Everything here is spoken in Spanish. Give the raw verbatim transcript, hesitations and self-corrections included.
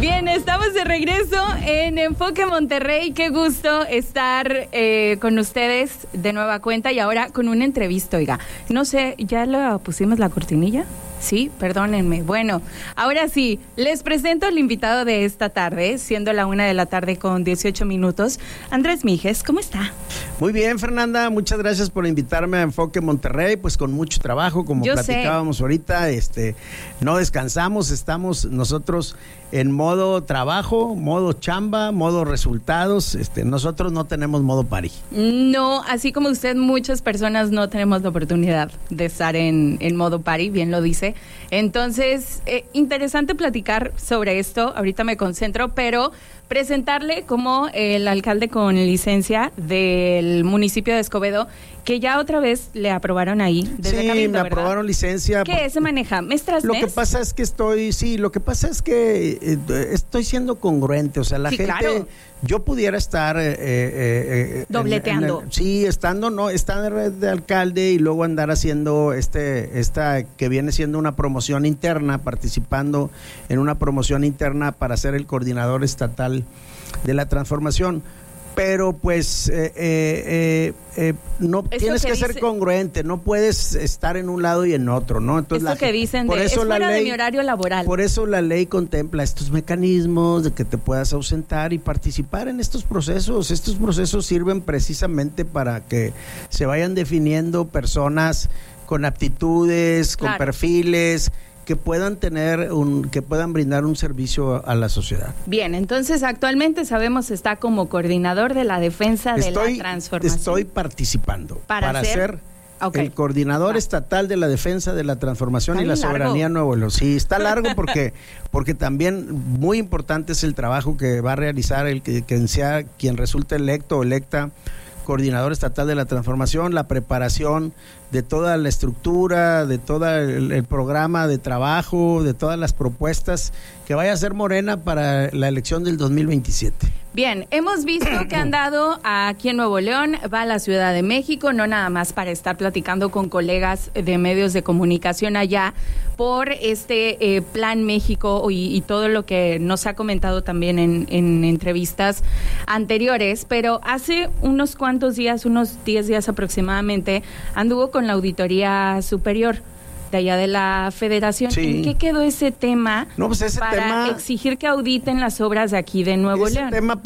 Bien, estamos de regreso en Enfoque Monterrey. Qué gusto estar eh, con ustedes de nueva cuenta y ahora con una entrevista, oiga. No sé, ¿ya le pusimos la cortinilla? Sí, perdónenme. Bueno, ahora sí, les presento al invitado de esta tarde, siendo la una de la tarde con dieciocho minutos. Andrés Mijes, ¿cómo está? Muy bien, Fernanda, muchas gracias por invitarme a Enfoque Monterrey, pues con mucho trabajo, como Yo platicábamos sé. ahorita, este, no descansamos, estamos nosotros en modo trabajo, modo chamba, modo resultados, este, nosotros no tenemos modo party. No, así como usted, muchas personas no tenemos la oportunidad de estar en, en modo party, bien lo dice. Entonces, eh, interesante platicar sobre esto, ahorita me concentro, pero presentarle como el alcalde con licencia del municipio de Escobedo, que ya otra vez le aprobaron ahí. Desde sí, Cabildo, me ¿verdad? aprobaron licencia. ¿Qué se maneja? ¿Mes tras Lo mes? que pasa es que estoy, sí, lo que pasa es que eh, estoy siendo congruente, o sea, la Sí, gente, claro. yo pudiera estar eh, eh, eh, Dobleteando. en- en el- sí, estando, no, estar de, red de alcalde y luego andar haciendo este, esta que viene siendo una promoción interna, participando en una promoción interna para ser el coordinador estatal de la transformación. Pero pues eh, eh, eh, no Esto tienes que que dice- ser congruente, no puedes estar en un lado y en otro, ¿no? Entonces, Esto la que gen- dicen por de, es eso la fuera de ley- mi horario laboral. Por eso la ley contempla estos mecanismos de que te puedas ausentar y participar en estos procesos. Estos procesos sirven precisamente para que se vayan definiendo personas con aptitudes, con Claro. perfiles que puedan tener un, que puedan brindar un servicio a la sociedad. Bien, entonces actualmente sabemos está como coordinador de la defensa de Estoy, la transformación. estoy participando Para para, ser- ser Ok. el coordinador Va. estatal de la defensa de la transformación Está y la bien largo. soberanía en Nuevo León. Sí, está largo porque porque también muy importante es el trabajo que va a realizar el que quien sea quien resulte electo o electa coordinador estatal de la transformación, la preparación de toda la estructura, de todo el, el programa de trabajo, de todas las propuestas que vaya a hacer Morena para la elección del dos mil veintisiete. Bien, hemos visto que han dado aquí en Nuevo León, va a la Ciudad de México, no nada más para estar platicando con colegas de medios de comunicación allá por este eh, Plan México y, y todo lo que nos ha comentado también en, en entrevistas anteriores, pero hace unos cuantos días, unos diez días aproximadamente, anduvo con la Auditoría Superior de allá de la Federación. Sí. ¿En qué quedó ese tema No, pues ese para tema- exigir que auditen las obras de aquí de Nuevo Ese León? tema